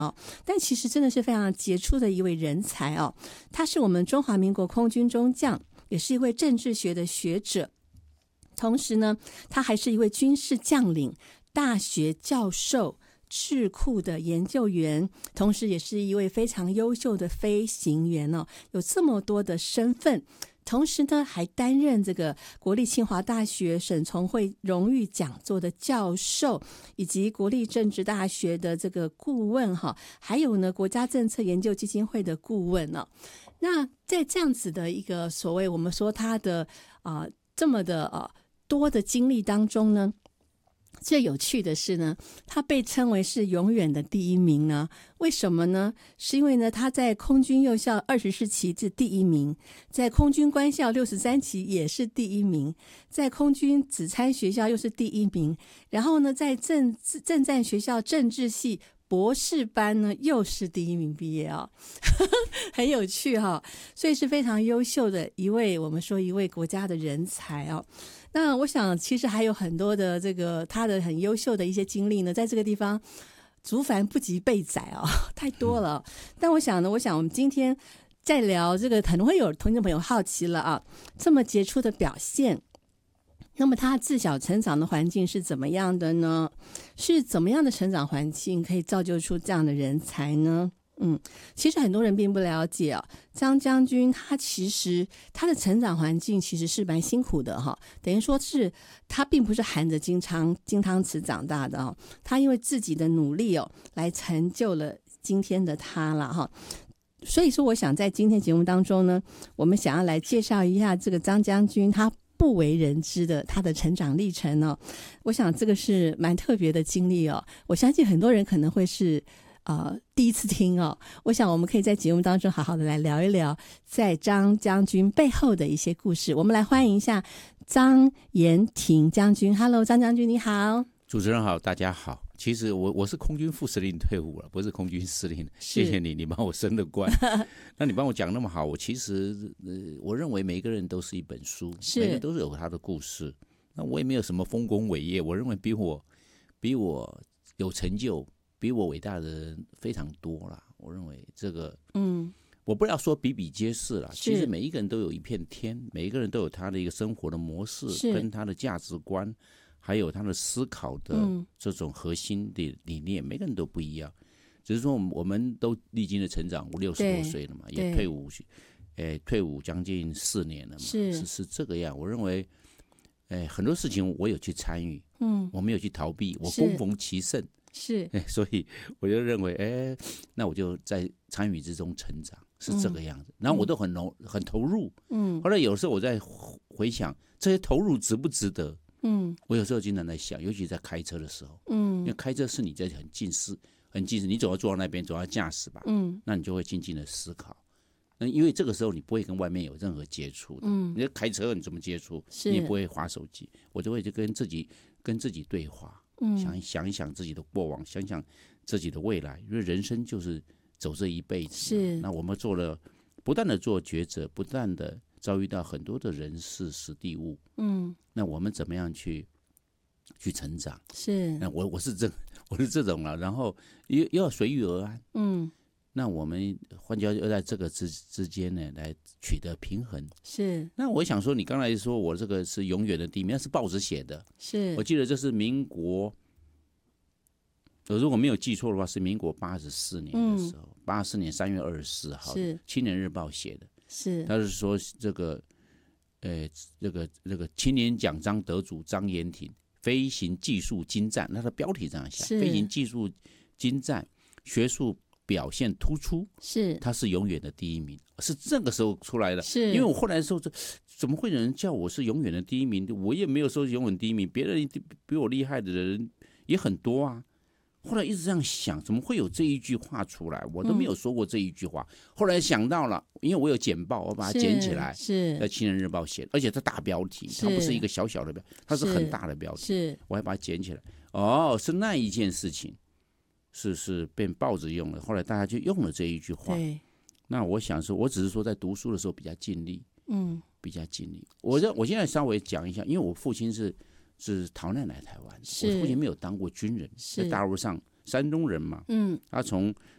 但其实真的是非常杰出的一位人才哦。他是我们中华民国空军中将，也是一位政治学的学者，同时呢，他还是一位军事将领、大学教授、智库的研究员，同时也是一位非常优秀的飞行员哦。有这么多的身份，同时呢，还担任这个国立清华大学沈从会荣誉讲座的教授，以及国立政治大学的这个顾问哈，还有呢国家政策研究基金会的顾问哦。那在这样子的一个所谓我们说他的这么的多的经历当中呢，最有趣的是呢，他被称为是永远的第一名呢。为什么呢？是因为呢，他在空军幼校24期是第一名，在空军官校63期也是第一名，在空军子参学校又是第一名，然后呢，在政战学校政治系博士班呢又是第一名毕业哦，很有趣哈，所以是非常优秀的一位，我们说一位国家的人才哦。那我想其实还有很多的这个他的很优秀的一些经历呢，在这个地方竹繁不及备载哦，太多了。但我想我们今天在聊这个，可能会有听众朋友好奇了啊，这么杰出的表现，那么他自小成长的环境是怎么样的呢？是怎么样的成长环境可以造就出这样的人才呢？其实很多人并不了解啊，张将军他其实他的成长环境其实是蛮辛苦的哈，等于说是他并不是含着金汤匙长大的哦，他因为自己的努力来成就了今天的他了哈。所以说我想在今天节目当中呢，我们想要来介绍一下这个张将军他不为人知的他的成长历程哦。我想这个是蛮特别的经历哦，我相信很多人可能会是第一次听哦。我想我们可以在节目当中好好的来聊一聊在张将军背后的一些故事。我们来欢迎一下张延廷将军。 Hello 张将军你好。 主持人好，大家好。其实我是空军副司令退伍了，不是空军司令。谢谢你帮我升了官。那你帮我讲那么好，我其实我认为每个人都是一本书，每个人都是有他的故事。那我也没有什么丰功伟业，我认为比我有成就比我伟大的人非常多啦。我认为这个我不要说比比皆是啦，其实每一个人都有一片天，每一个人都有他的一个生活的模式跟他的价值观，还有他的思考的这种核心的理念，每个人都不一样。只是说我们都历经了成长，60多岁了嘛，也退伍将近4年了嘛，是这个样。我认为很多事情我有去参与，我没有去逃避，我躬逢其盛，所以我就认为那我就在参与之中成长，是这个样子。然后我都很投入，后来有时候我在回想这些投入值不值得，我有时候经常在想，尤其在开车的时候，因为开车是你在很近视，你总要坐到那边，总要驾驶吧，那你就会静静的思考。那因为这个时候你不会跟外面有任何接触的，你开车你怎么接触？你也不会滑手机，我就会就跟自己对话，想一想自己的过往，想想自己的未来，因为人生就是走这一辈子。那我们不断的做抉择，不断的遭遇到很多的人事时地物，那我们怎么样去成长？那我是这种了，然后又要随遇而安，那我们换句话说，要在这个之间呢来取得平衡。那我想说，你刚才说我这个是永远的第一名，那是报纸写的。我记得这是民国，我如果没有记错的话，是民国84年的时候，84年3月24号，《青年日报》写的。他是说这个青年奖章得主张延廷飞行技术精湛，他的标题这样写：飞行技术精湛，学术表现突出，他是永远的第一名，是这个时候出来的。因为我后来的时候，怎么会有人叫我是永远的第一名？我也没有说永远第一名，别人比我厉害的人也很多啊。后来一直这样想，怎么会有这一句话出来？我都没有说过这一句话。后来想到了，因为我有剪报，我把它剪起来，在《青年日报》写的，而且它大标题，它不是一个小小的标题，它是很大的标题，我还把它剪起来。是那一件事情，是被报纸用了，后来大家就用了这一句话。那我想说，我只是说在读书的时候比较尽力，比较尽力。我现在稍微讲一下，因为我父亲是逃难来台湾，我父亲没有当过军人，在大陆上，山东人嘛，他从